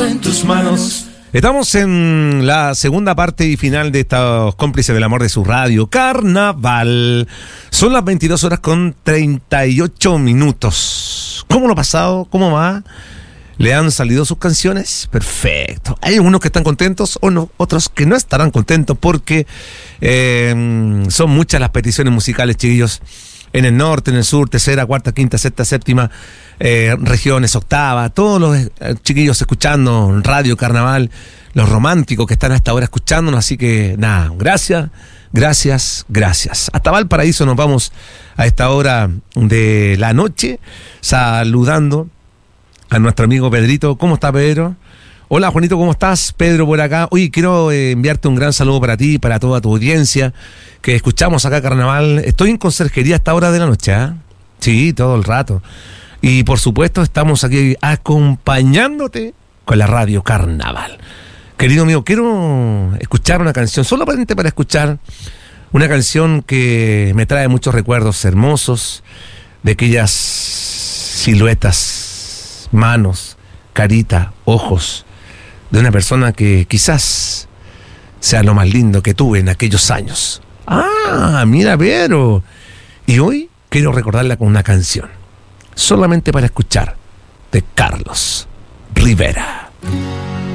mundo en tus manos. Estamos en la segunda parte y final de estos cómplices del amor de su radio, Carnaval. Son las 22 horas con 38 minutos. ¿Cómo lo ha pasado? ¿Cómo va? ¿Le han salido sus canciones? Perfecto. Hay unos que están contentos, otros que no estarán contentos porque son muchas las peticiones musicales, chiquillos. En el norte, en el sur, tercera, cuarta, quinta, sexta, séptima, regiones, octava, todos los chiquillos escuchando Radio Carnaval, los románticos que están hasta ahora escuchándonos, así que nada, gracias. Hasta Valparaíso nos vamos a esta hora de la noche, saludando a nuestro amigo Pedrito. ¿Cómo está, Pedro? Hola, Juanito, ¿cómo estás? Pedro por acá. Oye, quiero enviarte un gran saludo para ti, para toda tu audiencia, que escuchamos acá Carnaval. Estoy en conserjería a esta hora de la noche, ¿eh? Sí, todo el rato. Y por supuesto estamos aquí acompañándote con la radio Carnaval. Querido mío, quiero escuchar una canción, solamente para escuchar una canción que me trae muchos recuerdos hermosos de aquellas siluetas, manos, carita, ojos, de una persona que quizás sea lo más lindo que tuve en aquellos años. Ah, mira, Vero. Y hoy quiero recordarla con una canción, solamente para escuchar, de Carlos Rivera.